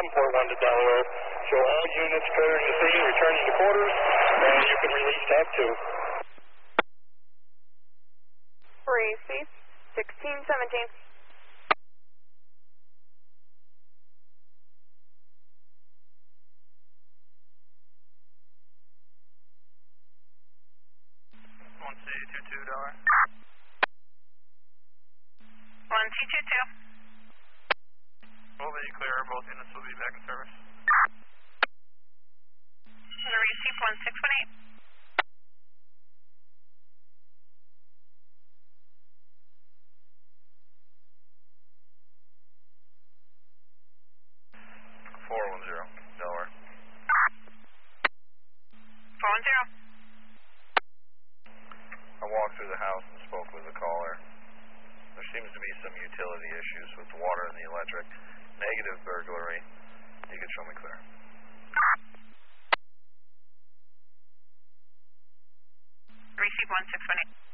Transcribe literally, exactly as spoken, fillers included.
Davenport one to Delaware. Show all units clearing the scene, returning to quarters, and you can release tab two. Receive. sixteen seventeen. one C two two, Delaware. one C two two. Will be clear, both units will be back in service. Receive one six one eight. four one zero, Delaware. four one zero. I walked through the house and spoke with the caller. There seems to be some utility issues with the water and the electric. Negative burglary. You can show me clear. Receive one six one eight.